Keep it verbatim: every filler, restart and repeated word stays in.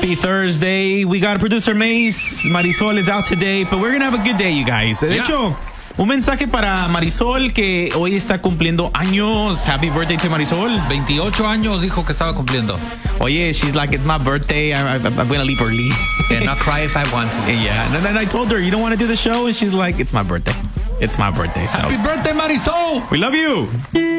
Happy Thursday. We got producer Mace. Marisol is out today, but we're going to have a good day, you guys. De yeah. hecho, un mensaje para Marisol que hoy está cumpliendo años. Happy birthday to Marisol. veintiocho años dijo que estaba cumpliendo. Oye, she's like, it's my birthday. I, I, I'm going to leave early. And not cry if I want to. Yeah. And then I told her, you don't want to do the show? And she's like, it's my birthday. It's my birthday. So. Happy birthday, Marisol. We love you.